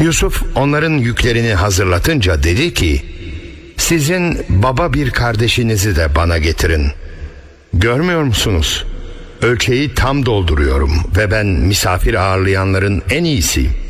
Yusuf onların yüklerini hazırlatınca dedi ki, sizin baba bir kardeşinizi de bana getirin. Görmüyor musunuz? Ölçeği tam dolduruyorum ve ben misafir ağırlayanların en iyisiyim.